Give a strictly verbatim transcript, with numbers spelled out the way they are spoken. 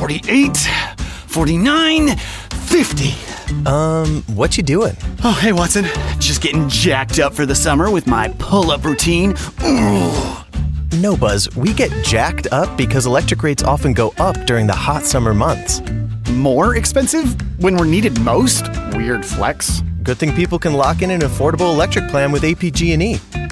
forty-eight, forty-nine, fifty. Um, what you doing? Oh, hey, Watson. Just getting jacked up for the summer with my pull-up routine. Ooh. No, Buzz, we get jacked up because electric rates often go up during the hot summer months. More expensive when we're needed most? Weird flex. Good thing people can lock in an affordable electric plan with A P G and E.